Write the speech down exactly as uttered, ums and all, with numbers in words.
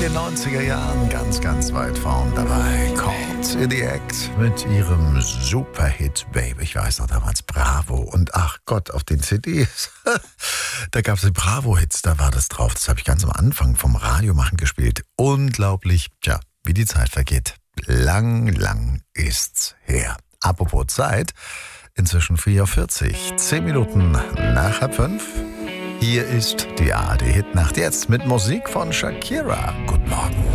den neunziger Jahren ganz, ganz weit vorn dabei. Caught in the Act mit ihrem Superhit Babe. Ich weiß noch damals Bravo und ach Gott, auf den C Ds. Da gab es die Bravo-Hits, da war das drauf. Das habe ich ganz am Anfang vom Radiomachen gespielt. Unglaublich, tja, wie die Zeit vergeht. Lang, lang ist's her. Apropos Zeit, inzwischen vier Uhr vierzig, zehn Minuten nach halb fünf. Hier ist die A R D-Hitnacht jetzt mit Musik von Shakira. Guten Morgen.